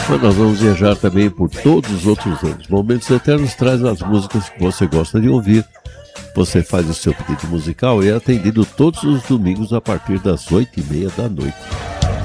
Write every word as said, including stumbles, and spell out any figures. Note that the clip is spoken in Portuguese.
próxima nós vamos viajar também por todos os outros anos. Momentos Eternos traz as músicas que você gosta de ouvir. Você faz o seu pedido musical e é atendido todos os domingos a partir das oito e meia da noite.